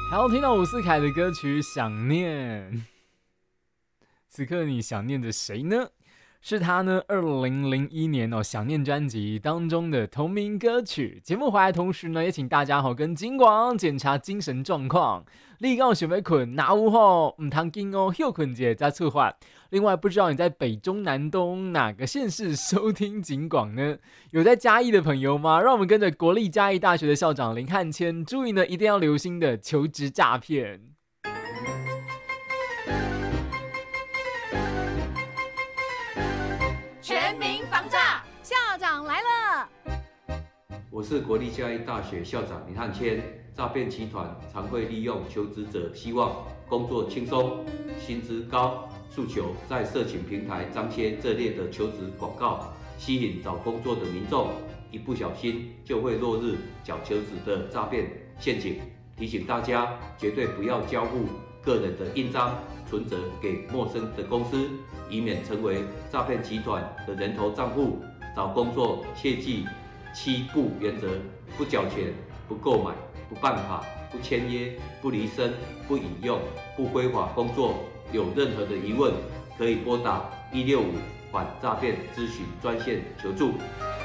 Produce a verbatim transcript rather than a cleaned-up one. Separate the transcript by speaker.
Speaker 1: 还要听到伍思凯的歌曲《想念》，此刻你想念着谁呢？是他呢，二零零一年哦，《想念》专辑当中的同名歌曲。节目回来同时呢，也请大家好跟金广检查精神状况。你刚想要困，哪有吼？唔通紧哦，休困者再出发。另外，不知道你在北中南东哪个县市收听警广呢？有在嘉义的朋友吗？让我们跟着国立嘉义大学的校长林汉谦，注意呢，一定要留心的求职诈骗。
Speaker 2: 全民防诈，校长来了。
Speaker 3: 我是国立嘉义大学校长林汉谦。诈骗集团常会利用求职者希望工作轻松、薪资高诉求，在社群平台张贴这类的求职广告，吸引找工作的民众，一不小心就会落入假求职的诈骗陷阱。提醒大家，绝对不要交付个人的印章、存折给陌生的公司，以免成为诈骗集团的人头账户。找工作切记七不原则：不缴钱、不购买、不办卡、不签约、不离身、不引用、不非法工作。有任何的疑问，可以拨打一六五反诈骗咨询专线求助。